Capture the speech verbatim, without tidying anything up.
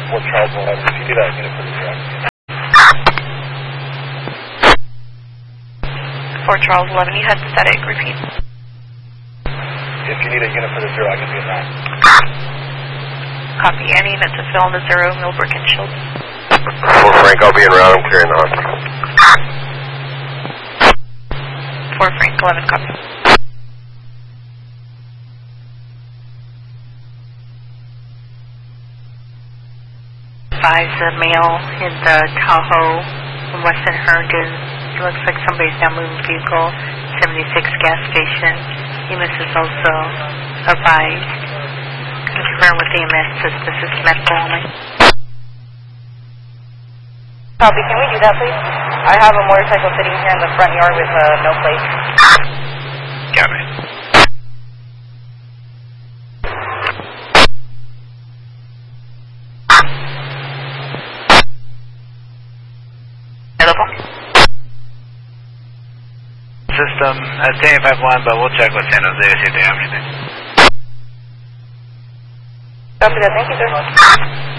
Fort Charles eleven. If you need a unit for the zero. Fort Charles eleven, you had static, repeat. If you need a unit for the zero, I can be in that. Copy. Any unit to fill in the zero, Millbrook and Chilton. Fort Frank, I'll be en route. I'm clearing the hospital. Fort Frank eleven, copy. Advise a male in the Tahoe from Western Herndon. It looks like somebody's now moving vehicle, seventy-six gas station. E M S is also advised. Confirm with E M S that this is medical only. Copy, can we do that please? I have a motorcycle sitting here in the front yard with uh, no plate. Got it. System at ten five one, but we'll check with San Jose to see if they have anything. Copy that, thank you sir.